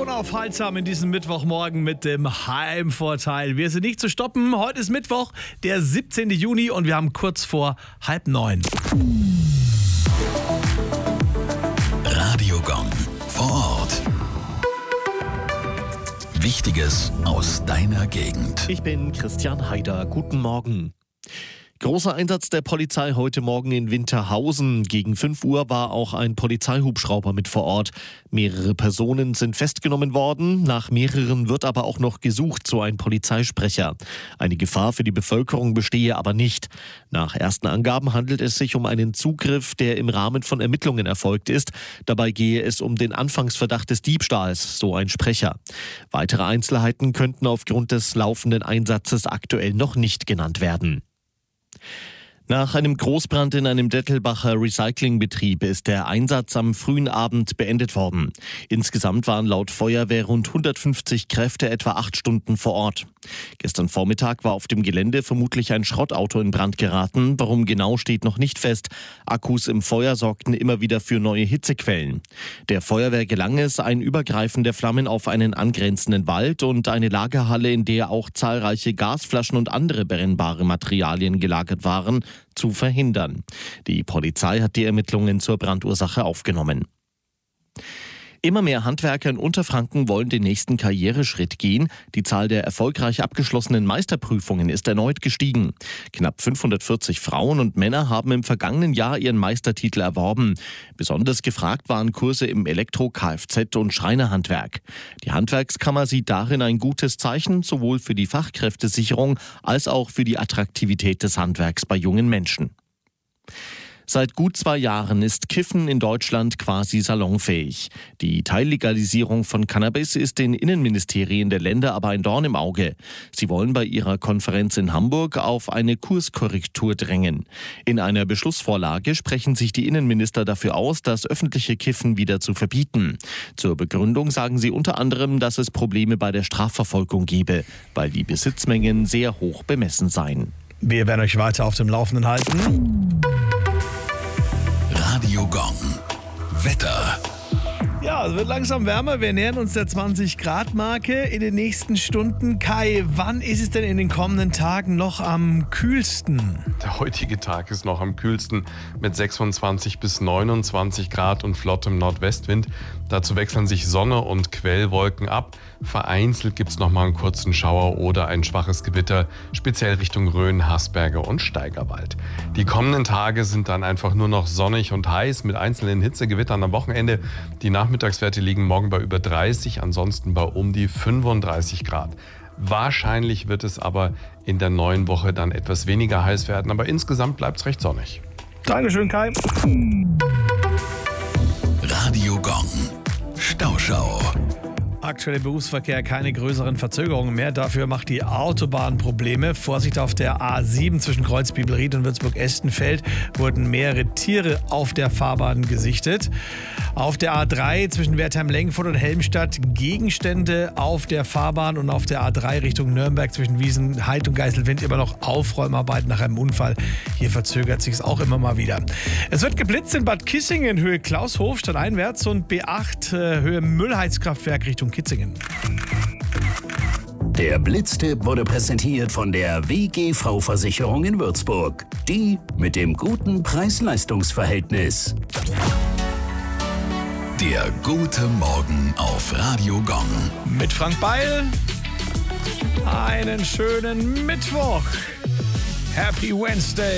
unaufhaltsam in diesem Mittwochmorgen mit dem Heimvorteil. Wir sind nicht zu stoppen. Heute ist Mittwoch, der 17. Juni und wir haben kurz vor 8:30. Radiogong vor Ort. Wichtiges aus deiner Gegend. Ich bin Christian Haider. Guten Morgen. Großer Einsatz der Polizei heute Morgen in Winterhausen. Gegen 5 Uhr war auch ein Polizeihubschrauber mit vor Ort. Mehrere Personen sind festgenommen worden. Nach mehreren wird aber auch noch gesucht, so ein Polizeisprecher. Eine Gefahr für die Bevölkerung bestehe aber nicht. Nach ersten Angaben handelt es sich um einen Zugriff, der im Rahmen von Ermittlungen erfolgt ist. Dabei gehe es um den Anfangsverdacht des Diebstahls, so ein Sprecher. Weitere Einzelheiten könnten aufgrund des laufenden Einsatzes aktuell noch nicht genannt werden. Nach einem Großbrand in einem Dettelbacher Recyclingbetrieb ist der Einsatz am frühen Abend beendet worden. Insgesamt waren laut Feuerwehr rund 150 Kräfte etwa 8 Stunden vor Ort. Gestern Vormittag war auf dem Gelände vermutlich ein Schrottauto in Brand geraten. Warum genau, steht noch nicht fest. Akkus im Feuer sorgten immer wieder für neue Hitzequellen. Der Feuerwehr gelang es, ein Übergreifen der Flammen auf einen angrenzenden Wald und eine Lagerhalle, in der auch zahlreiche Gasflaschen und andere brennbare Materialien gelagert waren, zu verhindern. Die Polizei hat die Ermittlungen zur Brandursache aufgenommen. Immer mehr Handwerker in Unterfranken wollen den nächsten Karriereschritt gehen. Die Zahl der erfolgreich abgeschlossenen Meisterprüfungen ist erneut gestiegen. Knapp 540 Frauen und Männer haben im vergangenen Jahr ihren Meistertitel erworben. Besonders gefragt waren Kurse im Elektro-, Kfz- und Schreinerhandwerk. Die Handwerkskammer sieht darin ein gutes Zeichen, sowohl für die Fachkräftesicherung als auch für die Attraktivität des Handwerks bei jungen Menschen. Seit gut 2 Jahren ist Kiffen in Deutschland quasi salonfähig. Die Teillegalisierung von Cannabis ist den Innenministerien der Länder aber ein Dorn im Auge. Sie wollen bei ihrer Konferenz in Hamburg auf eine Kurskorrektur drängen. In einer Beschlussvorlage sprechen sich die Innenminister dafür aus, das öffentliche Kiffen wieder zu verbieten. Zur Begründung sagen sie unter anderem, dass es Probleme bei der Strafverfolgung gebe, weil die Besitzmengen sehr hoch bemessen seien. Wir werden euch weiter auf dem Laufenden halten. Radiogong. Wetter. Ja, es wird langsam wärmer. Wir nähern uns der 20-Grad-Marke in den nächsten Stunden. Kai, wann ist es denn in den kommenden Tagen noch am kühlsten? Der heutige Tag ist noch am kühlsten mit 26 bis 29 Grad und flottem Nordwestwind. Dazu wechseln sich Sonne und Quellwolken ab. Vereinzelt gibt es noch mal einen kurzen Schauer oder ein schwaches Gewitter, speziell Richtung Rhön, Haßberge und Steigerwald. Die kommenden Tage sind dann einfach nur noch sonnig und heiß mit einzelnen Hitzegewittern am Wochenende. Die Nachmittagswerte liegen morgen bei über 30, ansonsten bei um die 35 Grad. Wahrscheinlich wird es aber in der neuen Woche dann etwas weniger heiß werden, aber insgesamt bleibt es recht sonnig. Dankeschön, Kai. Radiogong. Stauschau. Aktueller Berufsverkehr, keine größeren Verzögerungen mehr. Dafür macht die Autobahn Probleme. Vorsicht auf der A7 zwischen Kreuzbibelried und Würzburg-Estenfeld wurden mehrere Tiere auf der Fahrbahn gesichtet. Auf der A3 zwischen Wertheim-Lengfurt und Helmstadt Gegenstände auf der Fahrbahn und auf der A3 Richtung Nürnberg zwischen Wiesenheid und Geiselwind immer noch Aufräumarbeiten nach einem Unfall. Hier verzögert sich es auch immer mal wieder. Es wird geblitzt in Bad Kissingen Höhe Klaushof stadteinwärts und B8 Höhe Müllheizkraftwerk Richtung Kitzingen. Der Blitztipp wurde präsentiert von der WGV-Versicherung in Würzburg. Die mit dem guten Preis-Leistungs-Verhältnis. Der gute Morgen auf Radiogong. Mit Frank Beil. Einen schönen Mittwoch. Happy Wednesday.